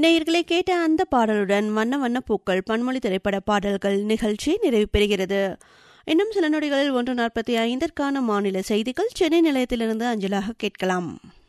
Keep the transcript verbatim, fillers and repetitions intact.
நேயர்களே, கேட்ட அந்த பாடலுடன் வண்ண வண்ண பூக்கள் பன்மொழி திரைப்பட பாடல்கள் நிகழ்ச்சி நிறைவு பெறுகிறது. இன்னும் சில நொடிகளில் ஒன்று நாற்பத்தி ஐந்திற்கான மாநில செய்திகள் சென்னை நிலையத்திலிருந்து அஞ்சலாக கேட்கலாம்.